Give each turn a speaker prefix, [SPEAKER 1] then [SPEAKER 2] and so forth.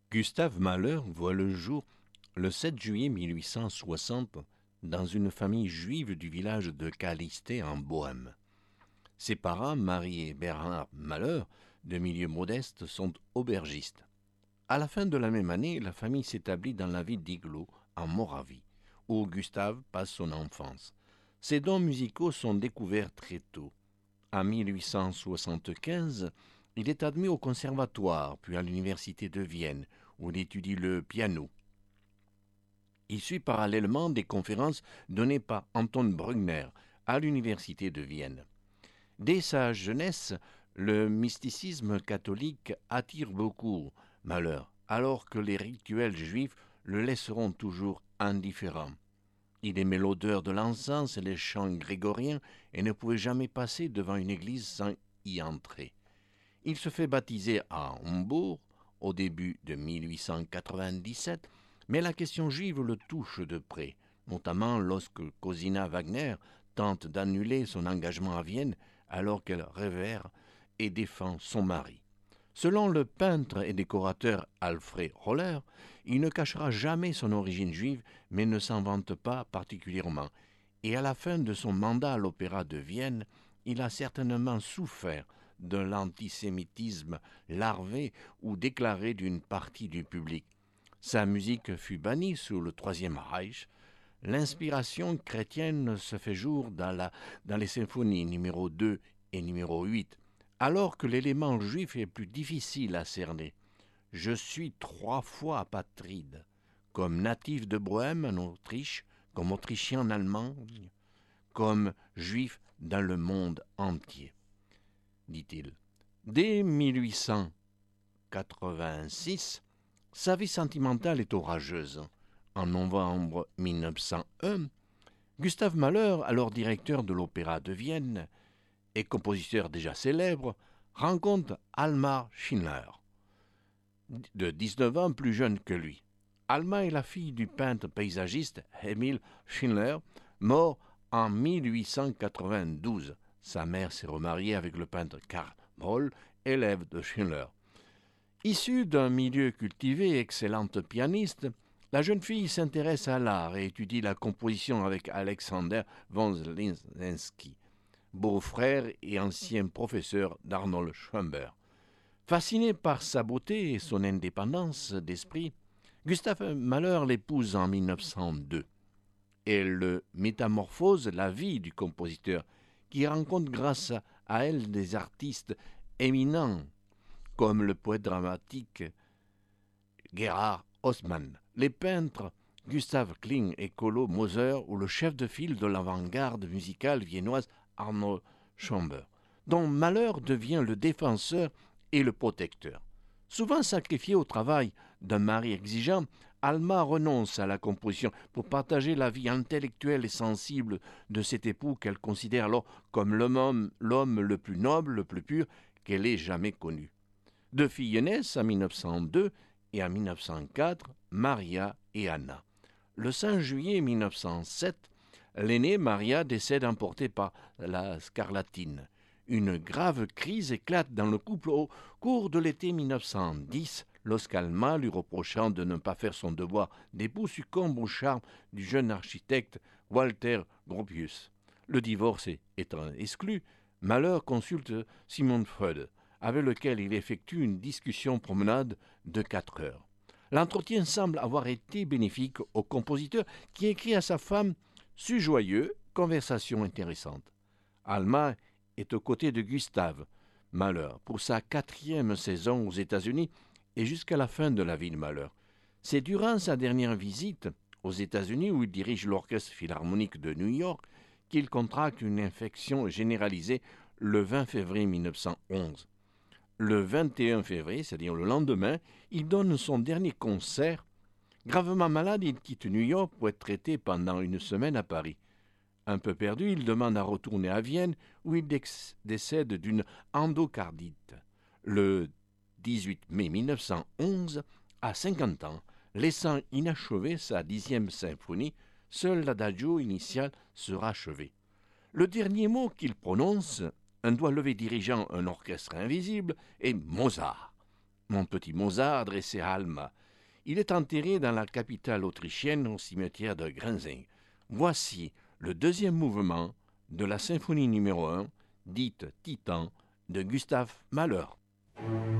[SPEAKER 1] Gustave Mahler voit le jour le 7 juillet 1860 dans une famille juive du village de Calisthée en Bohême. Ses parents, Marie et Bernard Mahler, de milieu modeste, sont aubergistes. À la fin de la même année, la famille s'établit dans la ville d'Iglo, en Moravie, où Gustave passe son enfance. Ses dons musicaux sont découverts très tôt. En 1875, il est admis au conservatoire, puis à l'université de Vienne, où il étudie le piano. Il suit parallèlement des conférences données par Anton Bruckner à l'université de Vienne. Dès sa jeunesse, le mysticisme catholique attire beaucoup Mahler, alors que les rituels juifs le laisseront toujours indifférent. Il aimait l'odeur de l'encens et les chants grégoriens et ne pouvait jamais passer devant une église sans y entrer. Il se fait baptiser à Hambourg au début de 1897, mais la question juive le touche de près, notamment lorsque Cosina Wagner tente d'annuler son engagement à Vienne alors qu'elle révère et défend son mari. Selon le peintre et décorateur Alfred Roller, il ne cachera jamais son origine juive, mais ne s'en vante pas particulièrement. Et à la fin de son mandat à l'Opéra de Vienne, il a certainement souffert de l'antisémitisme larvé ou déclaré d'une partie du public. Sa musique fut bannie sous le Troisième Reich. L'inspiration chrétienne se fait jour dans les symphonies numéro 2 et numéro 8, alors que l'élément juif est plus difficile à cerner. Je suis 3 fois apatride, comme natif de Bohême en Autriche, comme autrichien en Allemagne, comme juif dans le monde entier, dit-il. Dès 1886, sa vie sentimentale est orageuse. En novembre 1901, Gustave Mahler, alors directeur de l'Opéra de Vienne et compositeur déjà célèbre, rencontre Alma Schindler, de 19 ans plus jeune que lui. Alma est la fille du peintre paysagiste Emil Schindler, mort en 1892. Sa mère s'est remariée avec le peintre Karl Moll, élève de Schindler. Issue d'un milieu cultivé et excellente pianiste, la jeune fille s'intéresse à l'art et étudie la composition avec Alexander von Linsky, beau-frère et ancien professeur d'Arnold Schoenberg. Fasciné par sa beauté et son indépendance d'esprit, Gustave Mahler l'épouse en 1902. Elle métamorphose la vie du compositeur, qui rencontre grâce à elle des artistes éminents, comme le poète dramatique Gerhard Hauptmann, les peintres Gustav Klimt et Kolo Moser ou le chef de file de l'avant-garde musicale viennoise Arnold Schoenberg, dont Mahler devient le défenseur et le protecteur. Souvent sacrifié au travail d'un mari exigeant, Alma renonce à la composition pour partager la vie intellectuelle et sensible de cet époux qu'elle considère alors comme l'homme le plus noble, le plus pur qu'elle ait jamais connu. 2 filles naissent en 1902 et en 1904, Maria et Anna. Le 5 juillet 1907, l'aînée Maria décède emportée par la scarlatine. Une grave crise éclate dans le couple au cours de l'été 1910, lorsqu'Alma, lui reprochant de ne pas faire son devoir d'époux, succombe au charme du jeune architecte Walter Gropius. Le divorce étant exclu, Mahler consulte Sigmund Freud, avec lequel il effectue une discussion promenade de 4 heures. L'entretien semble avoir été bénéfique au compositeur qui écrit à sa femme « Su joyeux, conversation intéressante ». Alma est aux côtés de Gustave Mahler pour sa 4e saison aux États-Unis et jusqu'à la fin de la vie de Mahler. C'est durant sa dernière visite aux États-Unis, où il dirige l'Orchestre philharmonique de New York, qu'il contracte une infection généralisée le 20 février 1911. Le 21 février, c'est-à-dire le lendemain, il donne son dernier concert. Gravement malade, il quitte New York pour être traité pendant une semaine à Paris. Un peu perdu, il demande à retourner à Vienne, où il décède d'une endocardite le 18 mai 1911, à 50 ans, laissant inachevée sa 10e symphonie. Seul l'adagio initial sera achevé. Le dernier mot qu'il prononce, un doigt levé dirigeant un orchestre invisible, est Mozart. mon petit Mozart, dressé à Alma. Il est enterré dans la capitale autrichienne au cimetière de Grinzing. Voici le deuxième mouvement de la symphonie numéro 1, dite Titan, de Gustav Mahler.